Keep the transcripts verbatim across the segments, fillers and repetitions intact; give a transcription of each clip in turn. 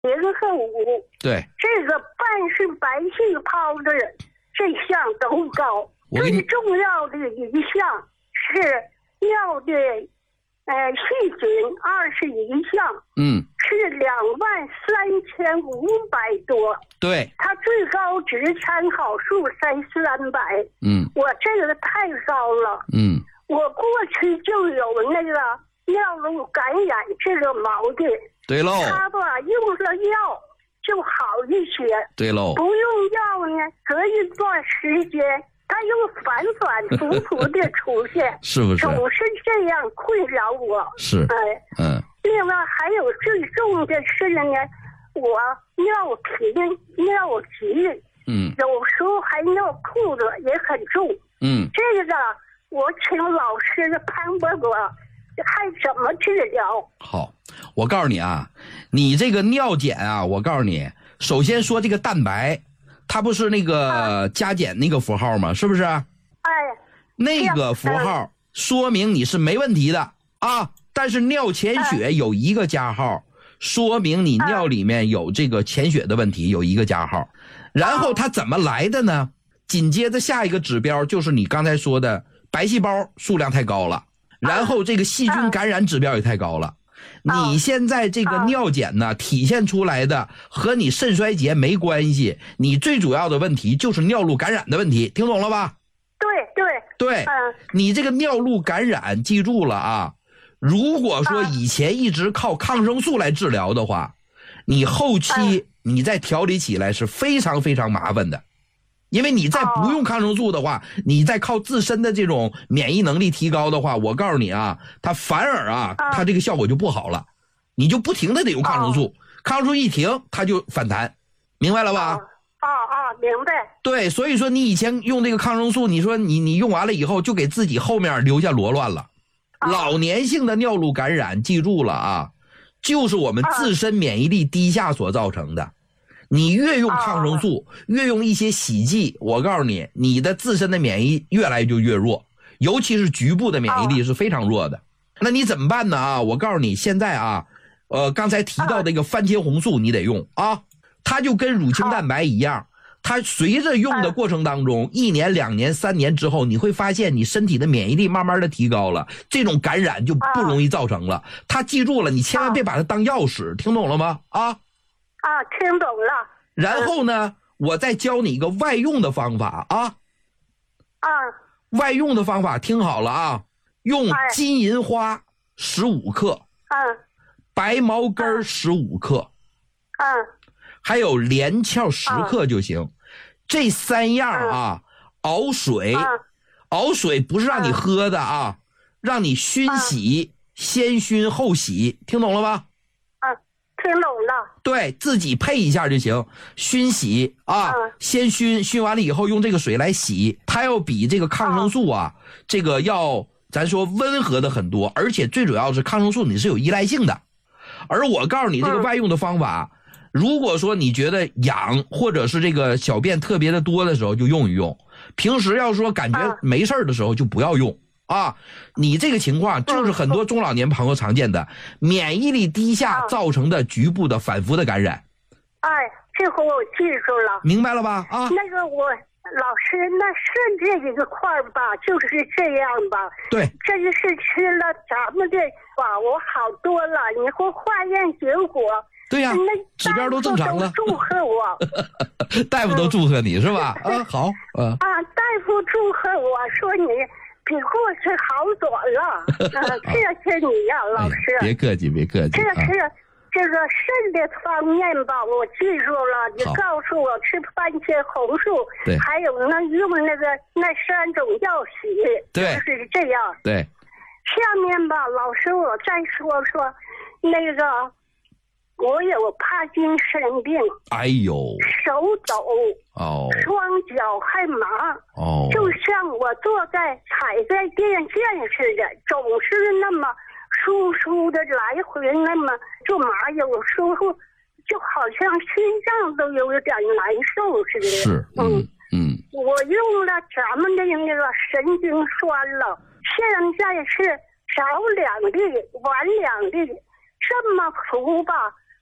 零和五， 对， 这个半是白细胞的这项都高。最重要的一项是尿的呃细菌二十一项， 嗯， 是两万三千五百多。 对， 它最高值参考数才三百。 嗯， 我这个太高了。 嗯， 我过去就有那个尿路感染这个毛病。 对喽。 他吧用了药就好一些。 对喽。 不用药呢，隔一段时间它又反反复复的出现。 是不是？ 总是这样困扰我。 是。 哎， 嗯。 另外还有最重的是呢，我尿频尿急， 嗯， 有时候还尿裤子也很重。 嗯， 这个我请老师潘伯伯还怎么治疗？ 好，我告诉你啊，你这个尿检啊，我告诉你，首先说这个蛋白，它不是那个加减那个符号吗？是不是？哎，那个符号说明你是没问题的啊，但是尿潜血有一个加号，说明你尿里面有这个潜血的问题，有一个加号。然后它怎么来的呢？紧接着下一个指标就是你刚才说的白细胞数量太高了，然后这个细菌感染指标也太高了。你现在这个尿检呢，体现出来的和你肾衰竭没关系，你最主要的问题就是尿路感染的问题，听懂了吧？ 对对对，你这个尿路感染记住了啊，如果说以前一直靠抗生素来治疗的话，你后期你再调理起来是非常非常麻烦的。因为你再不用抗生素的话，你再靠自身的这种免疫能力提高的话，我告诉你啊，它反而啊，它这个效果就不好了。你就不停的得用抗生素，抗生素一停它就反弹，明白了吧？ 啊啊，明白。 对，所以说你以前用这个抗生素，你说你你用完了以后就给自己后面留下罗乱了。老年性的尿路感染，记住了啊，就是我们自身免疫力低下所造成的。你越用抗生素，越用一些洗剂，我告诉你，你的自身的免疫越来就越弱，尤其是局部的免疫力是非常弱的。那你怎么办呢啊？我告诉你，现在啊，呃，刚才提到这个番茄红素你得用啊，它就跟乳清蛋白一样，它随着用的过程当中，一年、两年、三年之后，你会发现你身体的免疫力慢慢的提高了，这种感染就不容易造成了。它记住了，你千万别把它当药使，听懂了吗？啊？ 啊，听懂了。 然后呢，我再教你一个外用的方法啊。 啊。 外用的方法听好了啊，用金银花十五克， 嗯， 白茅根十五克， 嗯， 还有连翘十克就行。这三样啊，熬水，熬水不是让你喝的啊，让你熏洗，先熏后洗，听懂了吧？ 听懂了。 对，自己配一下就行。熏洗啊，嗯、先熏，熏完了以后用这个水来洗，它要比这个抗生素啊，嗯、这个要咱说温和的很多，而且最主要是抗生素你是有依赖性的。而我告诉你这个外用的方法，嗯、如果说你觉得痒或者是这个小便特别的多的时候就用一用，平时要说感觉没事的时候就不要用。啊，你这个情况就是很多中老年朋友常见的免疫力低下造成的局部的反复的感染。 哎，这回我记住了， 明白了吧？啊， 那个我老师，那肾这一个块吧，就是这样吧。 对， 这就是吃了咱们的吧，我好多了。你说化验结果， 对呀、啊，指标都正常了。 祝贺我， 大夫都祝贺你是吧？啊，好， 啊，大夫祝贺我说你比过去好多了，啊，谢谢你呀、啊，老师、 哎。别客气，别客气。 这是、啊、这个肾的方面吧，我记住了。你告诉我吃番茄红素， 对， 还有那用那个那三种药洗， 对， 就是这样。 对。 下面吧，老师，我再说说那个。我有帕金森病， 哎呦， 手抖， 哦， 双脚还麻， 哦， 就像我坐在踩在电线似的，总是那么疏疏的来回，那么就麻，有时候就好像心脏都有点难受似的。 是，嗯嗯， 我用了咱们的那个神经栓了，现在是早两粒，晚两粒，这么服吧。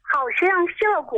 好像效果